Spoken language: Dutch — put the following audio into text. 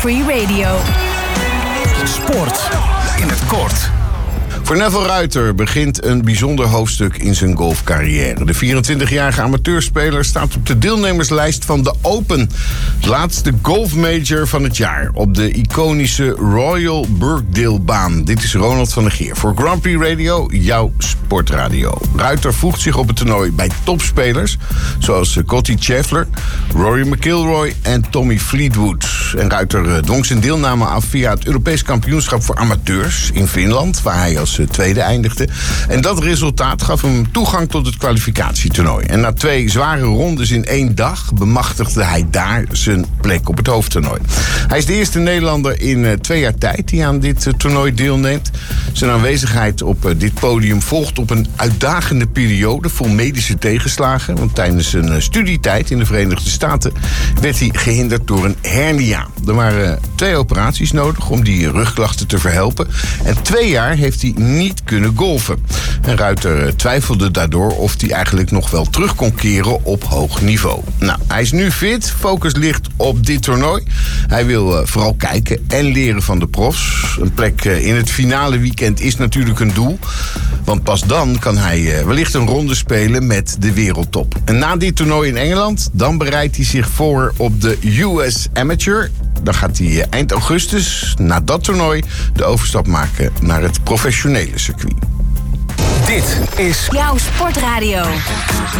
Free Radio. Sport in het kort. Voor Neville Ruiter begint een bijzonder hoofdstuk in zijn golfcarrière. De 24-jarige amateurspeler staat op de deelnemerslijst van de Open. De laatste golfmajor van het jaar op de iconische Royal Birkdale-baan. Dit is Ronald van der Geer voor Grand Prix Radio, jouw sportradio. Ruiter voegt zich op het toernooi bij topspelers zoals Scottie Scheffler, Rory McIlroy en Tommy Fleetwood. En Ruiter dwong zijn deelname af via het Europees kampioenschap voor amateurs in Finland, waar hij als tweede eindigde. En dat resultaat gaf hem toegang tot het kwalificatietoernooi. En na 2 zware rondes in 1 dag bemachtigde hij daar zijn plek op het hoofdtoernooi. Hij is de eerste Nederlander in 2 jaar tijd die aan dit toernooi deelneemt. Zijn aanwezigheid op dit podium volgt op een uitdagende periode vol medische tegenslagen. Want tijdens een studietijd in de Verenigde Staten werd hij gehinderd door een hernia. Er waren 2 operaties nodig om die rugklachten te verhelpen. En 2 jaar heeft hij niet kunnen golfen. En Ruiter twijfelde daardoor of hij eigenlijk nog wel terug kon keren op hoog niveau. Nou, hij is nu fit, focus ligt op dit toernooi. Hij wil vooral kijken en leren van de profs. Een plek in het finale weekend is natuurlijk een doel. Want pas dan kan hij wellicht een ronde spelen met de wereldtop. En na dit toernooi in Engeland, dan bereidt hij zich voor op de US Amateur. Dan gaat hij eind augustus, na dat toernooi, de overstap maken naar het professionele circuit. Dit is Jouw sportradio.